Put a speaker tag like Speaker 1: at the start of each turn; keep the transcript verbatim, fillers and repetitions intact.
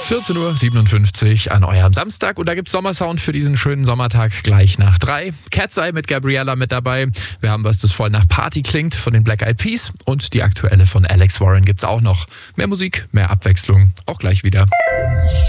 Speaker 1: vierzehn Uhr siebenundfünfzig an eurem Samstag und da gibt's Sommersound für diesen schönen Sommertag gleich nach drei. Cat's Eye mit Gabriella mit dabei. Wir haben was, das voll nach Party klingt von den Black Eyed Peas und die aktuelle von Alex Warren gibt's auch noch. Mehr Musik, mehr Abwechslung, auch gleich wieder.